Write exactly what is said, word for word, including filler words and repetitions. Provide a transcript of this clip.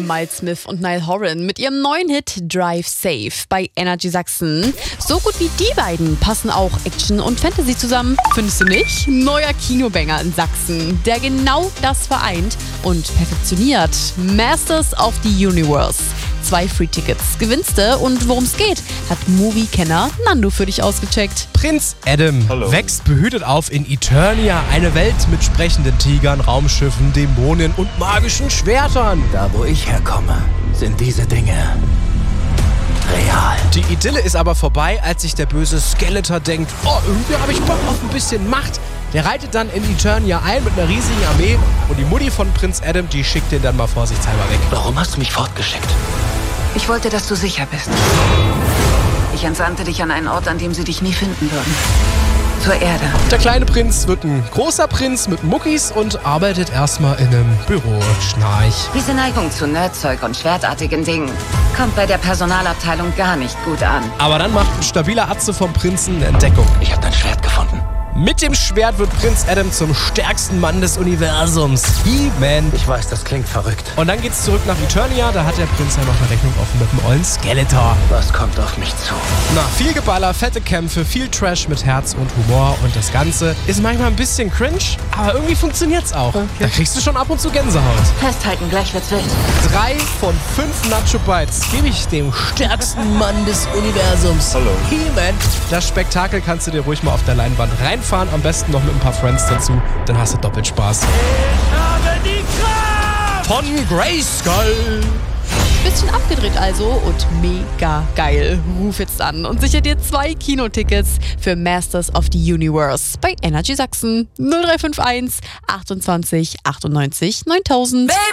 Miles Smith und Niall Horan mit ihrem neuen Hit Drive Safe bei Energy Sachsen. So gut wie die beiden passen auch Action und Fantasy zusammen. Findest du nicht? Neuer Kinobanger in Sachsen, der genau das vereint und perfektioniert. Masters of the Universe. Zwei Free-Tickets gewinnst du und worum es geht, hat Movie-Kenner Nando für dich ausgecheckt. Prinz Adam Hallo. wächst behütet auf in Eternia, eine Welt mit sprechenden Tigern, Raumschiffen, Dämonen und magischen Schwertern. Da, wo ich herkomme, sind diese Dinge real. Die Idylle ist aber vorbei, als sich der böse Skeletor denkt, oh, irgendwie habe ich Bock auf ein bisschen Macht. Der reitet dann in Eternia ein mit einer riesigen Armee und die Mutti von Prinz Adam, die schickt den dann mal vorsichtshalber weg. Warum hast du mich fortgeschickt? Ich wollte, dass du sicher bist. Ich entsandte dich an einen Ort, an dem sie dich nie finden würden. Zur Erde. Der kleine Prinz wird ein großer Prinz mit Muckis und arbeitet erstmal in einem Büro. Schnarch. Diese Neigung zu Nerdzeug und schwertartigen Dingen kommt bei der Personalabteilung gar nicht gut an. Aber dann macht ein stabiler Atze vom Prinzen eine Entdeckung. Ich habe dein Schwert gefunden. Mit dem Schwert wird Prinz Adam zum stärksten Mann des Universums. He-Man. Ich weiß, das klingt verrückt. Und dann geht's zurück nach Eternia, da hat der Prinz ja noch eine Rechnung offen mit dem ollen Skeletor. Was kommt auf mich zu? Na, viel Geballer, fette Kämpfe, viel Trash mit Herz und Humor und das Ganze ist manchmal ein bisschen cringe, aber irgendwie funktioniert's auch. Okay. Da kriegst du schon ab und zu Gänsehaut. Festhalten, gleich wird's wild. Drei von fünf Nacho Bites gebe ich dem stärksten Mann des Universums. Hallo. He-Man. Das Spektakel kannst du dir ruhig mal auf der Leinwand reinfahren, am besten noch mit ein paar Friends dazu, dann hast du doppelt Spaß. Ich habe die Kraft! Von Grayskull. Bisschen abgedreht also und mega geil. Ruf jetzt an und sicher dir zwei Kinotickets für Masters of the Universe bei Energy Sachsen null drei fünf eins achtundzwanzig achtundneunzig neuntausend.